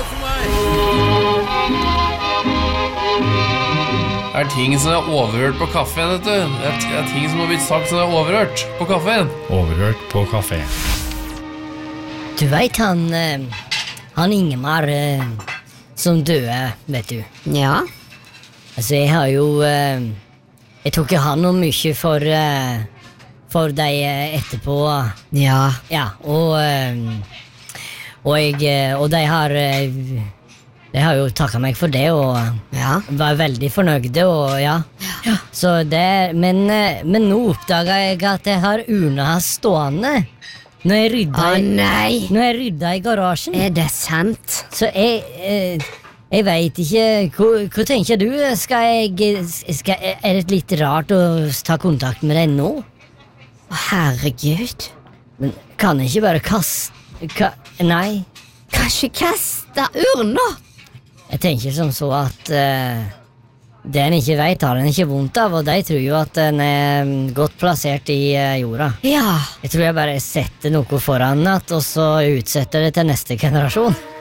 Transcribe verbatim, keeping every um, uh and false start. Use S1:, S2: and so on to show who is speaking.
S1: for meg. Det er ting som er overhørt på kaffen, vet du. Det er, det er ting som har blitt sagt som er overhørt på kaffen.
S2: Overhørt på kafé.
S3: Du vet han, eh, han Ingemar eh, som døde, vet du.
S4: Ja.
S3: Altså, jeg har jo, eh, jeg tok jo han noe mye for, eh, for deg eh, etterpå.
S4: Ja.
S3: Ja, og, eh, og jeg, eh, og de har, eh, de har jo takket meg for det, og
S4: Ja.
S3: var veldig fornøyde, og ja.
S4: Ja.
S3: Så det, men, eh, men nå oppdaget jeg at jeg har urna stående når jeg rydda,
S4: Å
S3: i-
S4: nei.
S3: når jeg rydda i garasjen.
S4: Er det sant?
S3: Så jeg, eh, jeg vet ikke, hva, hva tenker du? Skal jeg, skal, er det litt rart å ta kontakt med deg nå?
S4: Å, herregud.
S3: Men kan jeg ikke bare kaste, ka, nei.
S4: Kanskje kaste urna?
S3: Jeg tenker som så at eh, det en ikke vet har en ikke vondt av, og de tror jo at den er mm, godt plassert i eh, jorda.
S4: Ja.
S3: Jeg tror jeg bare setter noe foran at, og så utsetter det til neste generasjon.